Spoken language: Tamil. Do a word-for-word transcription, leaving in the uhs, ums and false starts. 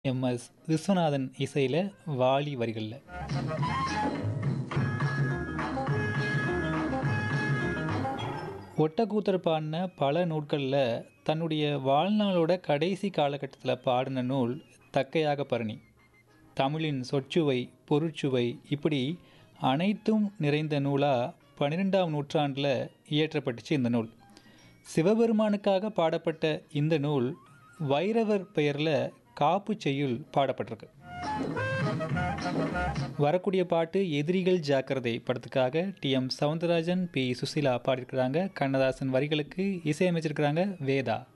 எம்.எஸ். விஸ்வநாதன் இசையில, வாலி வரிகள்ல. ஒட்டக்கூத்தர் பாடின பல நூட்கள்ல, தன்னுடைய வாழ்நாளோட கடைசி காலகட்டத்தில பாடின நூல் தக்கையாக பரணி. தமிழின் சொற்சுவை, பொருட்சுவை இப்படி அனைத்தும் நிறைந்த நூலா பன்னிரண்டாம் நூற்றாண்டுல இயற்றப்பட்டுச்சு இந்த நூல். சிவபெருமானுக்காக பாடப்பட்ட இந்த நூல், வைரவர் பெயர்ல காப்புச் செய்யுள் பாடப்பட்டிருக்கு. வரக்கூடிய பாட்டு எதிரிகள் ஜாக்கிரதை படத்துக்காக டி.எம். சௌந்தரராஜன், பி. சுசீலா பாடியிருக்கிறாங்க. கண்ணதாசன் வரிகளுக்கு இசையமைச்சிருக்கிறாங்க வேதா.